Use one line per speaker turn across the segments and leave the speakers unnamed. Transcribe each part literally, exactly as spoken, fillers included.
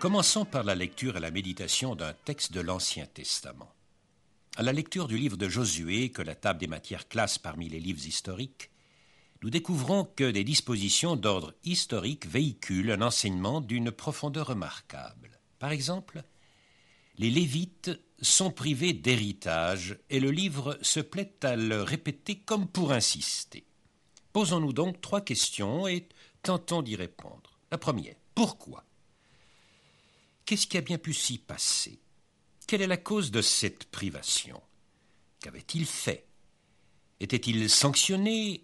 Commençons par la lecture et la méditation d'un texte de l'Ancien Testament. À la lecture du livre de Josué, que la table des matières classe parmi les livres historiques, nous découvrons que des dispositions d'ordre historique véhiculent un enseignement d'une profondeur remarquable. Par exemple, les Lévites sont privés d'héritage et le livre se plaît à le répéter comme pour insister. Posons-nous donc trois questions et tentons d'y répondre. La première, pourquoi ? Qu'est-ce qui a bien pu s'y passer ? Quelle est la cause de cette privation ? Qu'avait-il fait ? Était-il sanctionné ?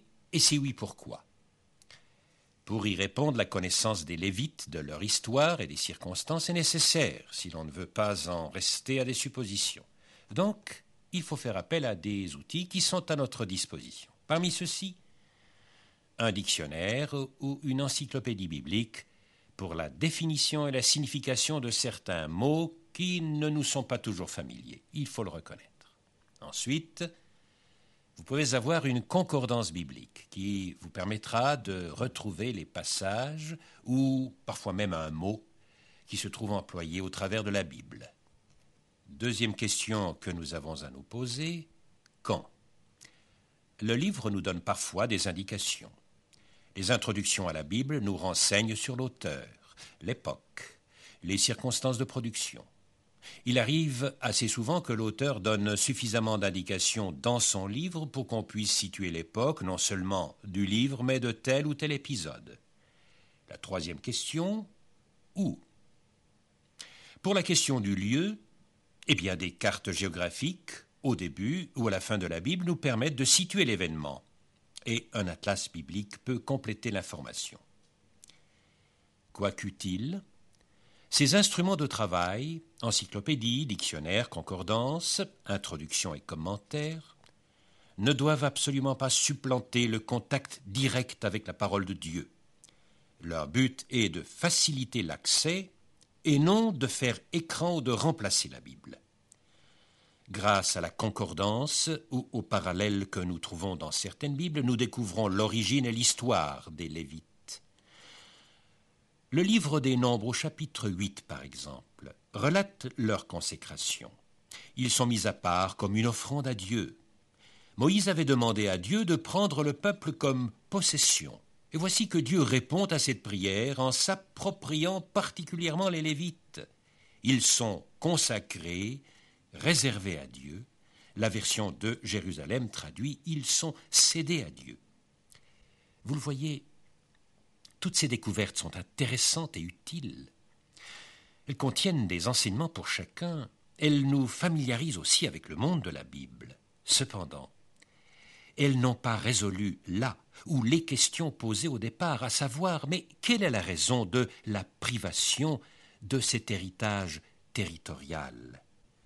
Et si oui, pourquoi ? Pour y répondre, la connaissance des Lévites, de leur histoire et des circonstances est nécessaire, si l'on ne veut pas en rester à des suppositions. Donc, il faut faire appel à des outils qui sont à notre disposition. Parmi ceux-ci, un dictionnaire ou une encyclopédie biblique pour la définition et la signification de certains mots qui ne nous sont pas toujours familiers. Il faut le reconnaître. Ensuite, vous pouvez avoir une concordance biblique qui vous permettra de retrouver les passages ou parfois même un mot qui se trouve employé au travers de la Bible. Deuxième question que nous avons à nous poser, quand ? Le livre nous donne parfois des indications. Les introductions à la Bible nous renseignent sur l'auteur, l'époque, les circonstances de production. Il arrive assez souvent que l'auteur donne suffisamment d'indications dans son livre pour qu'on puisse situer l'époque, non seulement du livre, mais de tel ou tel épisode. La troisième question, où ? Pour la question du lieu, eh bien des cartes géographiques, au début ou à la fin de la Bible, nous permettent de situer l'événement. Et un atlas biblique peut compléter l'information. Quoi qu'utile, ces instruments de travail, encyclopédie, dictionnaire, concordance, introduction et commentaires, ne doivent absolument pas supplanter le contact direct avec la parole de Dieu. Leur but est de faciliter l'accès et non de faire écran ou de remplacer la Bible. Grâce à la concordance ou aux parallèles que nous trouvons dans certaines Bibles, nous découvrons l'origine et l'histoire des Lévites. Le livre des Nombres au chapitre huit, par exemple, relate leur consécration. Ils sont mis à part comme une offrande à Dieu. Moïse avait demandé à Dieu de prendre le peuple comme possession. Et voici que Dieu répond à cette prière en s'appropriant particulièrement les Lévites. Ils sont consacrés, réservés à Dieu. La version de Jérusalem traduit « ils sont cédés à Dieu ». Vous le voyez, toutes ces découvertes sont intéressantes et utiles. Elles contiennent des enseignements pour chacun. Elles nous familiarisent aussi avec le monde de la Bible. Cependant, elles n'ont pas résolu là ou les questions posées au départ, à savoir, mais quelle est la raison de la privation de cet héritage territorial ?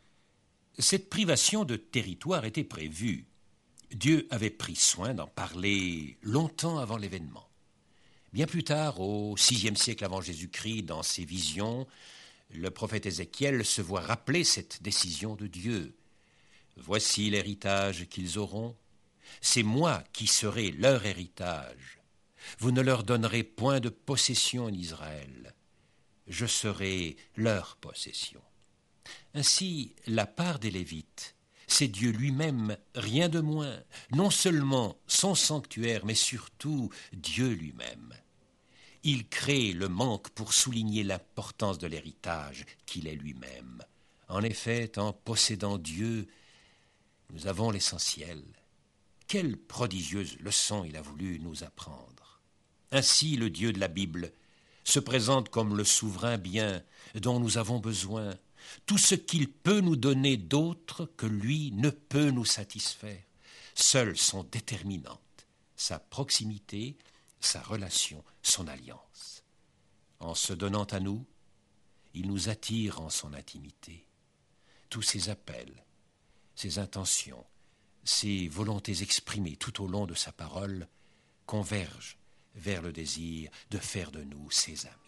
Cette privation de territoire était prévue. Dieu avait pris soin d'en parler longtemps avant l'événement. Bien plus tard, au sixième siècle avant Jésus-Christ, dans ses visions, le prophète Ézéchiel se voit rappeler cette décision de Dieu. « Voici l'héritage qu'ils auront. C'est moi qui serai leur héritage. Vous ne leur donnerez point de possession en Israël. Je serai leur possession. » Ainsi, la part des Lévites, c'est Dieu lui-même, rien de moins, non seulement son sanctuaire, mais surtout Dieu lui-même. Il crée le manque pour souligner l'importance de l'héritage qu'il est lui-même. En effet, en possédant Dieu, nous avons l'essentiel. Quelle prodigieuse leçon il a voulu nous apprendre. Ainsi, le Dieu de la Bible se présente comme le souverain bien dont nous avons besoin. Tout ce qu'il peut nous donner d'autre que lui ne peut nous satisfaire. Seules sont déterminantes sa proximité, sa relation, son alliance. En se donnant à nous, il nous attire en son intimité. Tous ses appels, ses intentions, ses volontés exprimées tout au long de sa parole convergent vers le désir de faire de nous ses amis.